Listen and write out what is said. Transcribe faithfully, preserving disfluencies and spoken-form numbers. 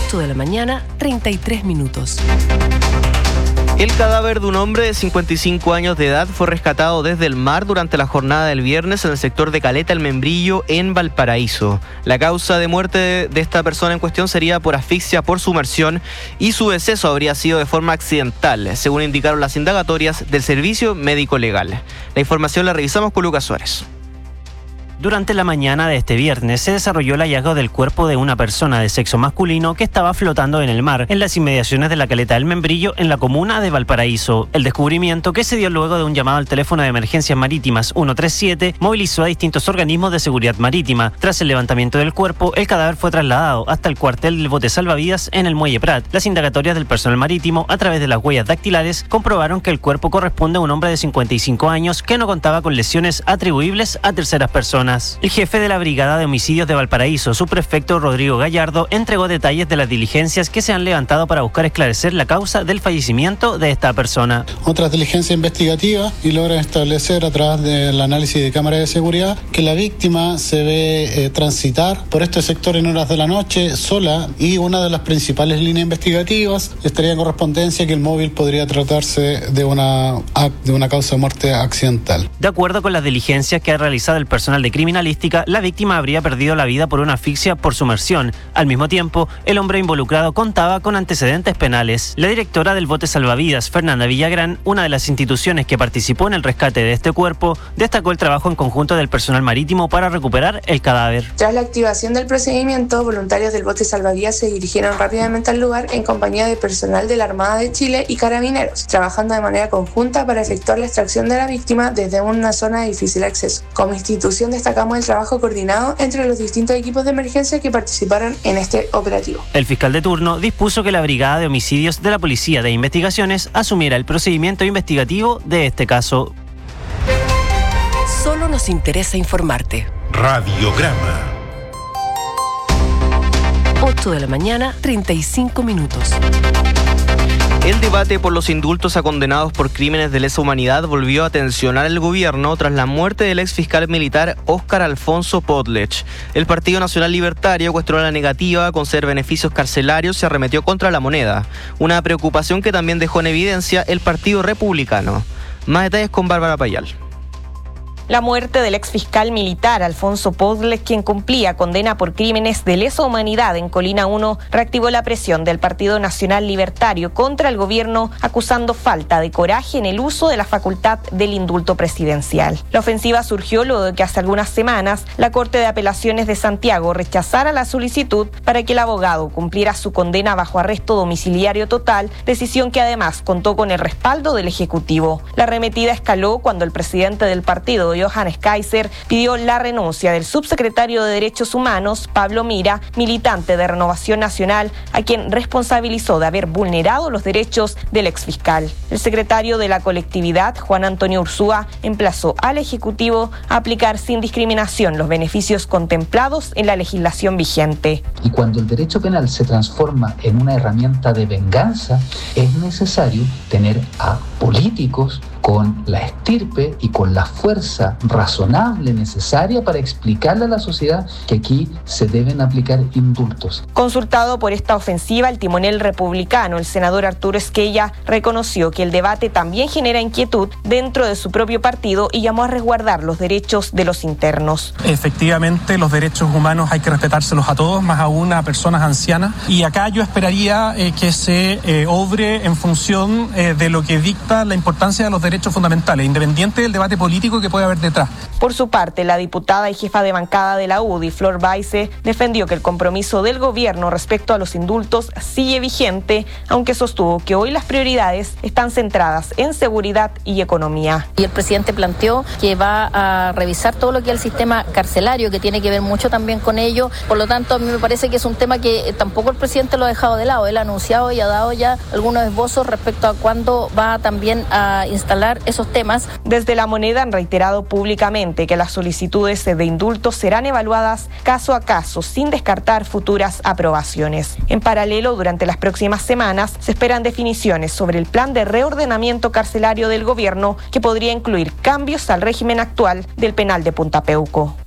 ocho de la mañana, treinta y tres minutos. El cadáver de un hombre de cincuenta y cinco años de edad fue rescatado desde el mar durante la jornada del viernes en el sector de Caleta El Membrillo, en Valparaíso. La causa de muerte de esta persona en cuestión sería por asfixia por sumersión y su deceso habría sido de forma accidental, según indicaron las indagatorias del Servicio Médico Legal. La información la revisamos con Lucas Suárez. Durante la mañana de este viernes se desarrolló el hallazgo del cuerpo de una persona de sexo masculino que estaba flotando en el mar, en las inmediaciones de la Caleta del Membrillo, en la comuna de Valparaíso. El descubrimiento, que se dio luego de un llamado al teléfono de emergencias marítimas ciento treinta y siete, movilizó a distintos organismos de seguridad marítima. Tras el levantamiento del cuerpo, el cadáver fue trasladado hasta el cuartel del bote salvavidas en el Muelle Prat. Las indagatorias del personal marítimo, a través de las huellas dactilares, comprobaron que el cuerpo corresponde a un hombre de cincuenta y cinco años que no contaba con lesiones atribuibles a terceras personas. El jefe de la Brigada de Homicidios de Valparaíso, subprefecto Rodrigo Gallardo, entregó detalles de las diligencias que se han levantado para buscar esclarecer la causa del fallecimiento de esta persona. Otras diligencias investigativas y logran establecer a través del análisis de cámaras de seguridad que la víctima se ve eh, transitar por este sector en horas de la noche sola, y una de las principales líneas investigativas estaría en correspondencia que el móvil podría tratarse de una, de una causa de muerte accidental. De acuerdo con las diligencias que ha realizado el personal de criminalística, la víctima habría perdido la vida por una asfixia por sumersión. Al mismo tiempo, el hombre involucrado contaba con antecedentes penales. La directora del bote salvavidas, Fernanda Villagrán, una de las instituciones que participó en el rescate de este cuerpo, destacó el trabajo en conjunto del personal marítimo para recuperar el cadáver. Tras la activación del procedimiento, voluntarios del bote salvavidas se dirigieron rápidamente al lugar en compañía de personal de la Armada de Chile y carabineros, trabajando de manera conjunta para efectuar la extracción de la víctima desde una zona de difícil acceso. Como institución destacamos el trabajo coordinado entre los distintos equipos de emergencia que participaron en este operativo. El fiscal de turno dispuso que la Brigada de Homicidios de la Policía de Investigaciones asumiera el procedimiento investigativo de este caso. Solo nos interesa informarte. Radiograma. ocho de la mañana, treinta y cinco minutos. El debate por los indultos a condenados por crímenes de lesa humanidad volvió a tensionar el gobierno tras la muerte del ex fiscal militar Óscar Alfonso Podlech. El Partido Nacional Libertario cuestionó la negativa a conceder beneficios carcelarios y arremetió contra la moneda, una preocupación que también dejó en evidencia el Partido Republicano. Más detalles con Bárbara Payal. La muerte del exfiscal militar Alfonso Podlech, quien cumplía condena por crímenes de lesa humanidad en Colina uno, reactivó la presión del Partido Nacional Libertario contra el gobierno, acusando falta de coraje en el uso de la facultad del indulto presidencial. La ofensiva surgió luego de que hace algunas semanas la Corte de Apelaciones de Santiago rechazara la solicitud para que el abogado cumpliera su condena bajo arresto domiciliario total, decisión que además contó con el respaldo del Ejecutivo. La arremetida escaló cuando el presidente del partido, Johannes Kaiser, pidió la renuncia del subsecretario de Derechos Humanos, Pablo Mira, militante de Renovación Nacional, a quien responsabilizó de haber vulnerado los derechos del exfiscal. El secretario de la colectividad, Juan Antonio Ursúa, emplazó al Ejecutivo a aplicar sin discriminación los beneficios contemplados en la legislación vigente. Y cuando el derecho penal se transforma en una herramienta de venganza, es necesario tener a políticos con la estirpe y con la fuerza razonable necesaria para explicarle a la sociedad que aquí se deben aplicar indultos. Consultado por esta ofensiva, el timonel republicano, el senador Arturo Esquella, reconoció que el debate también genera inquietud dentro de su propio partido y llamó a resguardar los derechos de los internos. Efectivamente, los derechos humanos hay que respetárselos a todos, más aún a personas ancianas, y acá yo esperaría eh, que se eh, obre en función eh, de lo que dicta la importancia de los derechos fundamentales, independiente del debate político que puede haber detrás. Por su parte, la diputada y jefa de bancada de la U D I, Flor Baise, defendió que el compromiso del gobierno respecto a los indultos sigue vigente, aunque sostuvo que hoy las prioridades están centradas en seguridad y economía. Y el presidente planteó que va a revisar todo lo que es el sistema carcelario, que tiene que ver mucho también con ello. Por lo tanto, a mí me parece que es un tema que tampoco el presidente lo ha dejado de lado. Él ha anunciado y ha dado ya algunos esbozos respecto a cuándo va también a instalar esos temas. Desde La Moneda han reiterado públicamente que las solicitudes de indultos serán evaluadas caso a caso, sin descartar futuras aprobaciones. En paralelo, durante las próximas semanas se esperan definiciones sobre el plan de reordenamiento carcelario del gobierno, que podría incluir cambios al régimen actual del penal de Punta Peuco.